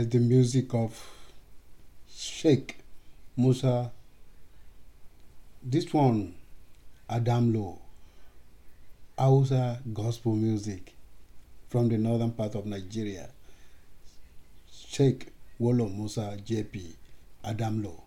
is the music of Sheikh Musa. This one, Adam Low, Hausa gospel music from the northern part of Nigeria. Sheikh Wolo Musa JP, Adam Low.